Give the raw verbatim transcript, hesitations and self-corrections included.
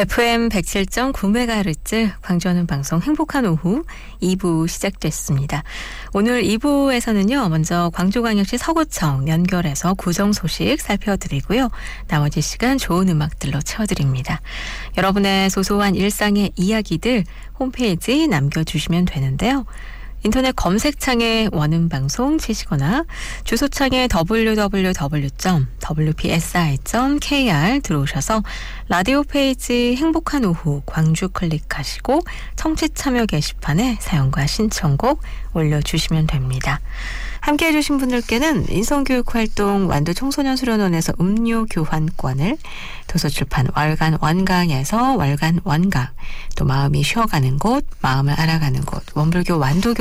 에프엠 백칠 점 구 메가헤르츠 광주하는 방송 행복한 오후 이 부 시작됐습니다. 오늘 이 부에서는요. 먼저 광주광역시 서구청 연결해서 구정 소식 살펴드리고요. 나머지 시간 좋은 음악들로 채워드립니다. 여러분의 소소한 일상의 이야기들 홈페이지 남겨주시면 되는데요. 인터넷 검색창에 원음방송 치시거나 주소창에 더블유 더블유 더블유 점 더블유 피 에스 아이 점 케이 알 들어오셔서 라디오 페이지 행복한 오후 광주 클릭하시고 청취 참여 게시판에 사연과 신청곡 올려주시면 됩니다. 함께해 주신 분들께는 인성교육활동 완도 청소년 수련원에서 음료 교환권을, 도서출판 월간 원강에서 월간 원강, 또 마음이 쉬어가는 곳, 마음을 알아가는 곳, 원불교 완도교